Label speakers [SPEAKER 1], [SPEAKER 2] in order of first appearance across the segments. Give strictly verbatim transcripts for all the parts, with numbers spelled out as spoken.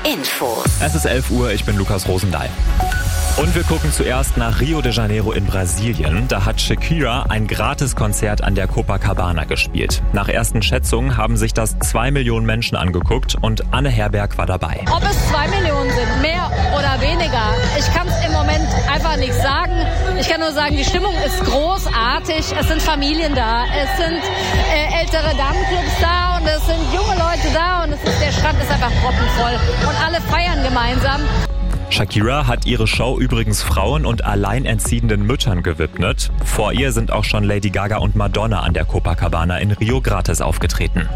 [SPEAKER 1] Infos.
[SPEAKER 2] Es ist elf Uhr, ich bin Lukas Rosendahl. Und wir gucken zuerst nach Rio de Janeiro in Brasilien. Da hat Shakira ein Gratiskonzert an der Copacabana gespielt. Nach ersten Schätzungen haben sich das zwei Millionen Menschen angeguckt und Anne Herberg war dabei.
[SPEAKER 3] Ob es zwei Millionen sind, mehr oder weniger, ich kann es im Moment einfach nicht sagen. Ich kann nur sagen, die Stimmung ist großartig. Es sind Familien da, es sind äh, ältere Damenclubs da und es sind junge Leute da und es ist, der Strand ist einfach proppenvoll und alle feiern gemeinsam.
[SPEAKER 2] Shakira hat ihre Show übrigens Frauen und alleinerziehenden Müttern gewidmet. Vor ihr sind auch schon Lady Gaga und Madonna an der Copacabana in Rio gratis aufgetreten.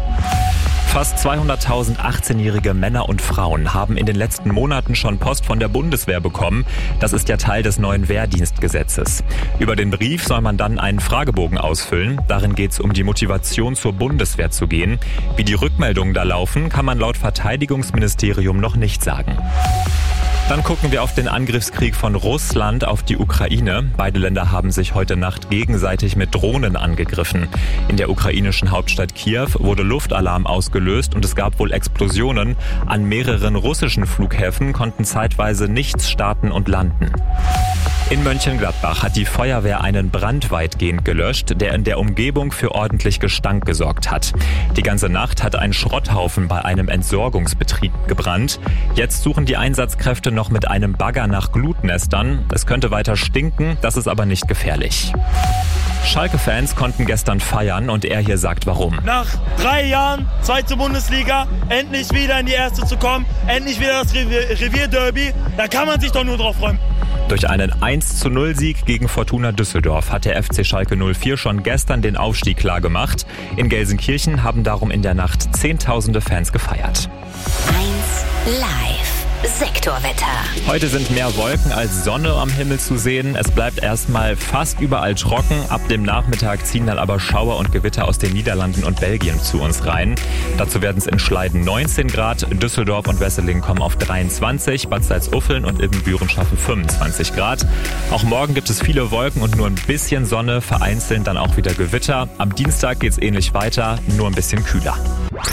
[SPEAKER 2] Fast zweihunderttausend achtzehnjährige Männer und Frauen haben in den letzten Monaten schon Post von der Bundeswehr bekommen. Das ist ja Teil des neuen Wehrdienstgesetzes. Über den Brief soll man dann einen Fragebogen ausfüllen. Darin geht es um die Motivation, zur Bundeswehr zu gehen. Wie die Rückmeldungen da laufen, kann man laut Verteidigungsministerium noch nicht sagen. Dann gucken wir auf den Angriffskrieg von Russland auf die Ukraine. Beide Länder haben sich heute Nacht gegenseitig mit Drohnen angegriffen. In der ukrainischen Hauptstadt Kiew wurde Luftalarm ausgelöst und es gab wohl Explosionen. An mehreren russischen Flughäfen konnten zeitweise nichts starten und landen. In Mönchengladbach hat die Feuerwehr einen Brand weitgehend gelöscht, der in der Umgebung für ordentlich Gestank gesorgt hat. Die ganze Nacht hat ein Schrotthaufen bei einem Entsorgungsbetrieb gebrannt. Jetzt suchen die Einsatzkräfte noch mit einem Bagger nach Glutnestern. Es könnte weiter stinken, das ist aber nicht gefährlich. Schalke-Fans konnten gestern feiern und er hier sagt warum.
[SPEAKER 4] Nach drei Jahren, zweite Bundesliga, endlich wieder in die erste zu kommen, endlich wieder das Revier- Revierderby, da kann man sich doch nur drauf freuen.
[SPEAKER 2] Durch einen eins zu null Sieg gegen Fortuna Düsseldorf hat der F C Schalke null vier schon gestern den Aufstieg klargemacht. In Gelsenkirchen haben darum in der Nacht Zehntausende Fans gefeiert.
[SPEAKER 1] eins Live. Sektorwetter.
[SPEAKER 2] Heute sind mehr Wolken als Sonne am Himmel zu sehen. Es bleibt erstmal fast überall trocken. Ab dem Nachmittag ziehen dann aber Schauer und Gewitter aus den Niederlanden und Belgien zu uns rein. Dazu werden es in Schleiden neunzehn Grad, Düsseldorf und Wesseling kommen auf dreiundzwanzig, Bad Salzuffeln und Ibbenbüren schaffen fünfundzwanzig Grad. Auch morgen gibt es viele Wolken und nur ein bisschen Sonne, vereinzelt dann auch wieder Gewitter. Am Dienstag geht es ähnlich weiter, nur ein bisschen kühler.